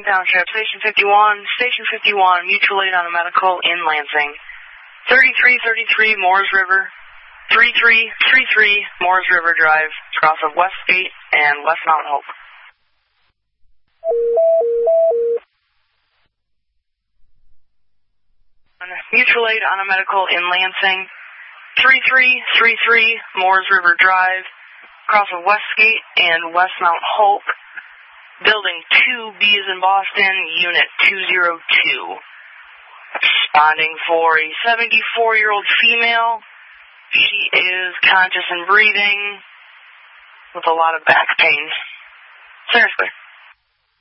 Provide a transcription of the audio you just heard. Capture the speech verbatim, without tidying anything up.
Township, Station fifty-one, Station fifty-one, mutual aid on a medical in Lansing. thirty-three thirty-three Moores River, thirty-three thirty-three Moores River Drive, cross of Westgate and West Mount Hope. Mutual aid on a medical in Lansing, thirty-three thirty-three Moores River Drive, cross of Westgate and West Mount Hope. Building two B is in Boston, Unit two oh two. Responding for a seventy-four-year-old female. She is conscious and breathing with a lot of back pain. Seriously.